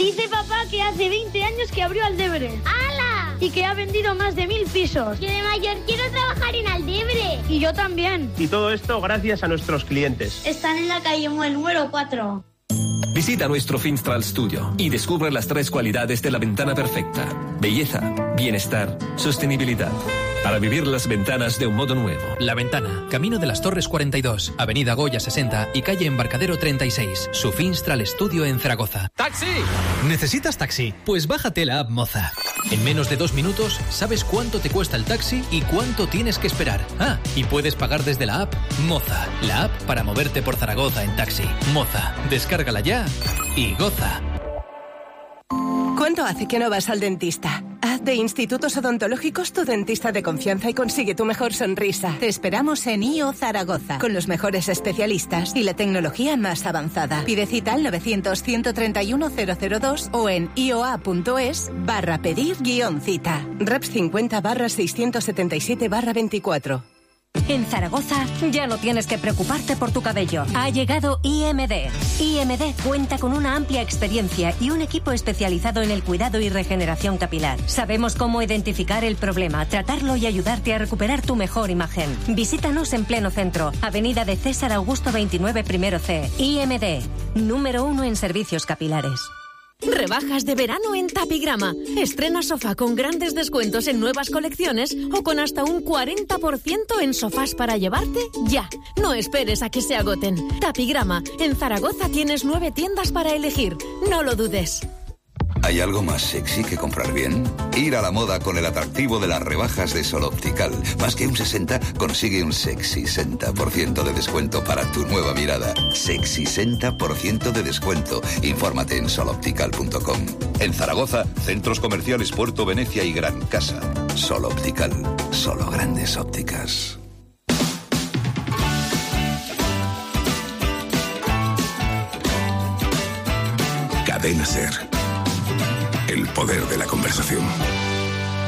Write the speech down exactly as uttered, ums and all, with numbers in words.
Dice papá que hace veinte años que abrió Aldebre. ¡Hala! Y que ha vendido más de mil pisos. Yo de mayor quiero trabajar en Aldebre. Y yo también. Y todo esto gracias a nuestros clientes. Están en la calle Muel número cuatro. Visita nuestro Finstral Studio y descubre las tres cualidades de la ventana perfecta: belleza, bienestar, sostenibilidad. Para vivir las ventanas de un modo nuevo. La Ventana, Camino de las Torres cuarenta y dos, Avenida Goya sesenta y calle Embarcadero treinta y seis. Su Finstral Studio en Zaragoza. ¡Taxi! ¿Necesitas taxi? Pues bájate la app Moza. En menos de dos minutos sabes cuánto te cuesta el taxi y cuánto tienes que esperar. Ah, y puedes pagar desde la app Moza, la app para moverte por Zaragoza en taxi. Moza, descárgala ya y goza. ¿Cuánto hace que no vas al dentista? Haz de Institutos Odontológicos tu dentista de confianza y consigue tu mejor sonrisa. Te esperamos en I O Zaragoza, con los mejores especialistas y la tecnología más avanzada. Pide cita al novecientos, ciento treinta y uno, cero cero dos o en ioa.es barra pedir guión cita. Reps cincuenta barra seiscientos setenta y siete barra veinticuatro. En Zaragoza ya no tienes que preocuparte por tu cabello. Ha llegado I M D. I M D cuenta con una amplia experiencia y un equipo especializado en el cuidado y regeneración capilar. Sabemos cómo identificar el problema, tratarlo y ayudarte a recuperar tu mejor imagen. Visítanos en pleno centro, Avenida de César Augusto veintinueve, primero C. I M D, número uno en servicios capilares. Rebajas de verano en Tapigrama. Estrena sofá con grandes descuentos en nuevas colecciones o con hasta un cuarenta por ciento en sofás para llevarte ya. No esperes a que se agoten. Tapigrama. En Zaragoza tienes nueve tiendas para elegir. No lo dudes. ¿Hay algo más sexy que comprar bien? Ir a la moda con el atractivo de las rebajas de Sol Optical. Más que un sesenta, consigue un sexy sesenta por ciento de descuento para tu nueva mirada. Sexy sesenta por ciento de descuento. Infórmate en sol optical punto com. En Zaragoza, centros comerciales Puerto Venecia y Gran Casa. Sol Optical. Solo grandes ópticas. Cadena Ser. El poder de la conversación.